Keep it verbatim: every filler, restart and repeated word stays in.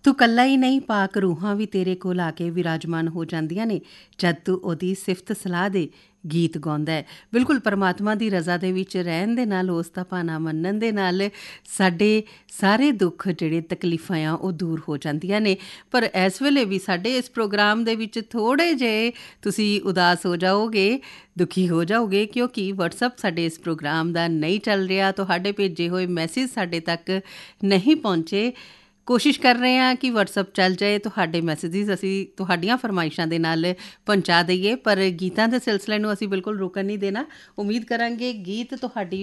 ਤੂੰ ਕੱਲਾ ਹੀ ਨਹੀਂ, ਪਾਕ ਰੂਹਾਂ ਵੀ ਤੇਰੇ ਕੋਲ ਆ ਕੇ ਵਿਰਾਜਮਾਨ ਹੋ ਜਾਂਦੀਆਂ ਨੇ ਜਦ ਤੂੰ ਉਹਦੀ ਸਿਫਤ ਸਲਾਹ ਦੇ ਗੀਤ ਗਾਉਂਦਾ ਹੈ। ਬਿਲਕੁਲ ਪਰਮਾਤਮਾ ਦੀ ਰਜ਼ਾ ਦੇ ਵਿੱਚ ਰਹਿਣ ਦੇ ਨਾਲ, ਉਸ ਦਾ ਭਾਣਾ ਮੰਨਣ ਦੇ ਨਾਲ ਸਾਡੇ ਸਾਰੇ ਦੁੱਖ ਜਿਹੜੇ ਤਕਲੀਫਾਂ ਆ ਉਹ ਦੂਰ ਹੋ ਜਾਂਦੀਆਂ ਨੇ। ਪਰ ਇਸ ਵੇਲੇ ਵੀ ਸਾਡੇ ਇਸ ਪ੍ਰੋਗਰਾਮ ਦੇ ਵਿੱਚ ਥੋੜ੍ਹੇ ਜਿਹੇ ਤੁਸੀਂ ਉਦਾਸ ਹੋ ਜਾਓਗੇ, ਦੁਖੀ ਹੋ ਜਾਓਗੇ, ਕਿਉਂਕਿ ਵਟਸਐਪ ਸਾਡੇ ਇਸ ਪ੍ਰੋਗਰਾਮ ਦਾ ਨਹੀਂ ਚੱਲ ਰਿਹਾ। ਤੁਹਾਡੇ ਭੇਜੇ ਹੋਏ ਮੈਸੇਜ ਸਾਡੇ ਤੱਕ ਨਹੀਂ ਪਹੁੰਚੇ। ਕੋਸ਼ਿਸ਼ ਕਰ ਰਹੇ ਹਾਂ ਕਿ ਵਟਸਐਪ ਚੱਲ ਜਾਏ, ਤੁਹਾਡੇ ਮੈਸੇਜਿਸ ਅਸੀਂ ਤੁਹਾਡੀਆਂ ਫਰਮਾਇਸ਼ਾਂ ਦੇ ਨਾਲ ਪਹੁੰਚਾ ਦਈਏ, ਪਰ ਗੀਤਾਂ ਦੇ ਸਿਲਸਿਲੇ ਨੂੰ ਅਸੀਂ ਬਿਲਕੁਲ ਰੁਕਣ ਨਹੀਂ ਦੇਣਾ। ਉਮੀਦ ਕਰਾਂਗੇ ਗੀਤ ਤੁਹਾਡੀ